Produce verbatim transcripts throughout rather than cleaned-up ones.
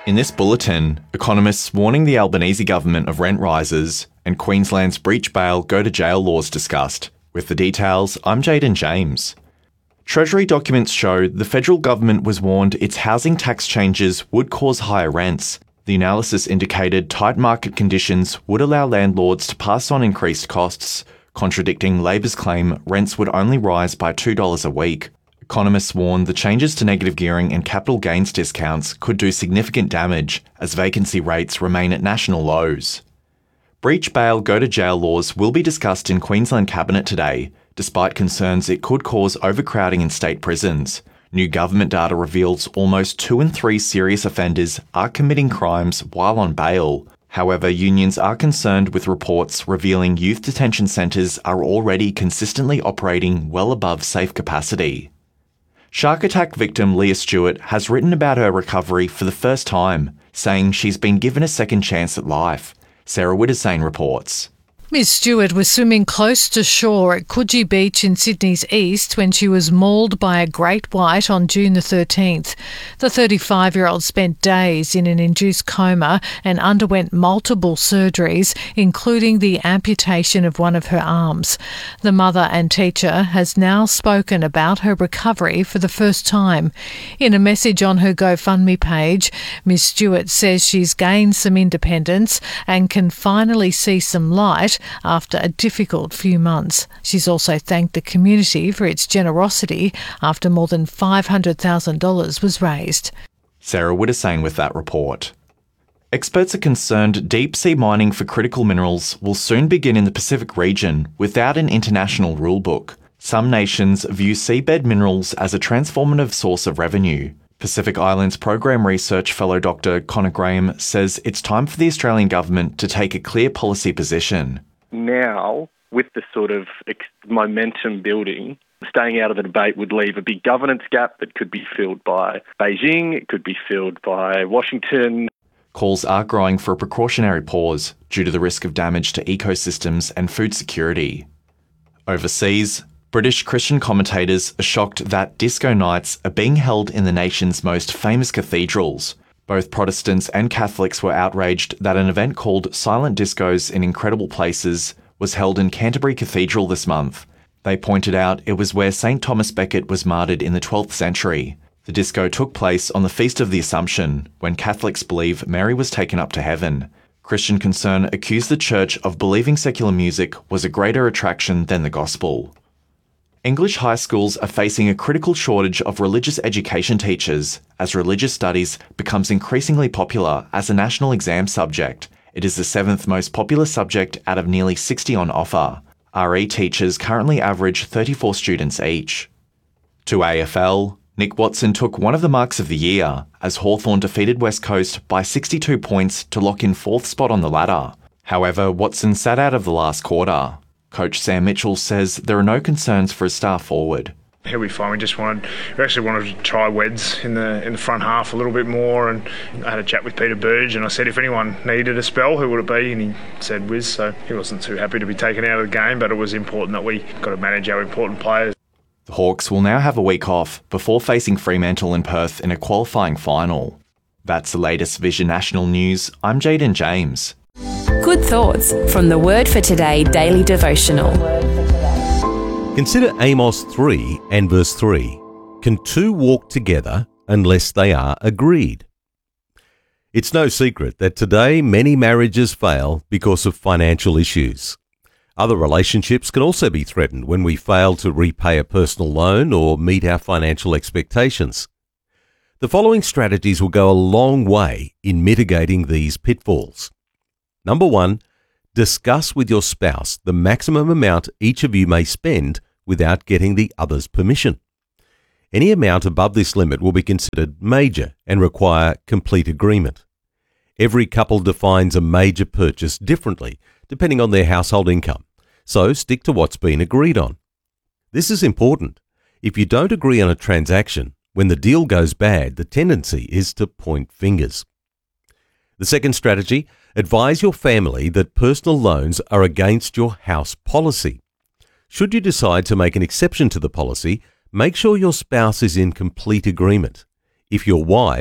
In this bulletin, economists warning the Albanese government of rent rises and Queensland's breach bail go to jail laws discussed. With the details, I'm Jaden James. Treasury documents show the federal government was warned its housing tax changes would cause higher rents. The analysis indicated tight market conditions would allow landlords to pass on increased costs, contradicting Labor's claim rents would only rise by two dollars a week. Economists warn the changes to negative gearing and capital gains discounts could do significant damage as vacancy rates remain at national lows. Breach bail go to jail laws will be discussed in Queensland Cabinet today, despite concerns it could cause overcrowding in state prisons. New government data reveals almost two in three serious offenders are committing crimes while on bail. However, unions are concerned with reports revealing youth detention centres are already consistently operating well above safe capacity. Shark attack victim Leah Stewart has written about her recovery for the first time, saying she's been given a second chance at life. Sarah Widdesane reports. Miss Stewart was swimming close to shore at Coogee Beach in Sydney's east when she was mauled by a great white on June the thirteenth. The thirty-five-year-old spent days in an induced coma and underwent multiple surgeries, including the amputation of one of her arms. The mother and teacher has now spoken about her recovery for the first time. In a message on her GoFundMe page, Miss Stewart says she's gained some independence and can finally see some light after a difficult few months. She's also thanked the community for its generosity after more than five hundred thousand dollars was raised. Sarah Widdesane with that report. Experts are concerned deep-sea mining for critical minerals will soon begin in the Pacific region without an international rulebook. Some nations view seabed minerals as a transformative source of revenue. Pacific Islands Program Research Fellow Doctor Connor Graham says it's time for the Australian government to take a clear policy position. Now, with the sort of ex- momentum building, staying out of the debate would leave a big governance gap that could be filled by Beijing, it could be filled by Washington. Calls are growing for a precautionary pause due to the risk of damage to ecosystems and food security. Overseas, British Christian commentators are shocked that disco nights are being held in the nation's most famous cathedrals. Both Protestants and Catholics were outraged that an event called Silent Discos in Incredible Places was held in Canterbury Cathedral this month. They pointed out it was where Saint Thomas Becket was martyred in the twelfth century. The disco took place on the Feast of the Assumption, when Catholics believe Mary was taken up to heaven. Christian Concern accused the church of believing secular music was a greater attraction than the gospel. English high schools are facing a critical shortage of religious education teachers as religious studies becomes increasingly popular as a national exam subject. It is the seventh most popular subject out of nearly sixty on offer. R E teachers currently average thirty-four students each. To A F L, Nick Watson took one of the marks of the year as Hawthorn defeated West Coast by sixty-two points to lock in fourth spot on the ladder. However, Watson sat out of the last quarter. Coach Sam Mitchell says there are no concerns for his star forward. He'll be fine. We just wanted, we actually wanted to try Weds in the in the front half a little bit more, and I had a chat with Peter Burge and I said if anyone needed a spell, who would it be? And he said Wiz, so he wasn't too happy to be taken out of the game, but it was important that we got to manage our important players. The Hawks will now have a week off before facing Fremantle in Perth in a qualifying final. That's the latest Vision National News. I'm Jaden James. Good thoughts from the Word for Today daily devotional. Consider Amos three and verse three. Can two walk together unless they are agreed? It's no secret that today many marriages fail because of financial issues. Other relationships can also be threatened when we fail to repay a personal loan or meet our financial expectations. The following strategies will go a long way in mitigating these pitfalls. Number one, discuss with your spouse the maximum amount each of you may spend without getting the other's permission. Any amount above this limit will be considered major and require complete agreement. Every couple defines a major purchase differently, depending on their household income, so stick to what's been agreed on. This is important. If you don't agree on a transaction, when the deal goes bad, the tendency is to point fingers. The second strategy, advise your family that personal loans are against your house policy. Should you decide to make an exception to the policy, make sure your spouse is in complete agreement. If you're wise, you'll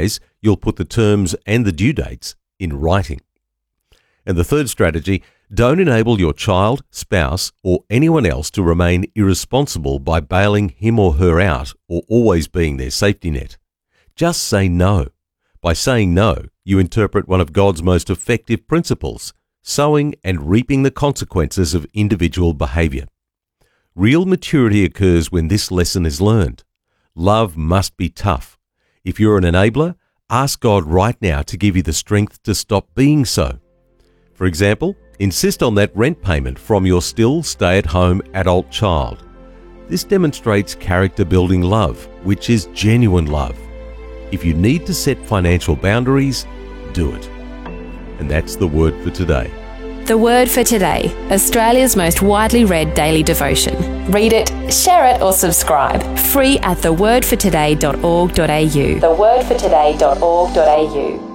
you'll put the terms and the due dates in writing. And the third strategy, don't enable your child, spouse, or anyone else to remain irresponsible by bailing him or her out or always being their safety net. Just say no. By saying no, you interpret one of God's most effective principles, sowing and reaping the consequences of individual behaviour. Real maturity occurs when this lesson is learned. Love must be tough. If you're an enabler, ask God right now to give you the strength to stop being so. For example, insist on that rent payment from your still stay-at-home adult child. This demonstrates character-building love, which is genuine love. If you need to set financial boundaries, do it. And that's the word for today. The Word for Today, Australia's most widely read daily devotion. Read it, share it or subscribe. Free at the word for today dot org dot a u. the word for today dot org dot a u.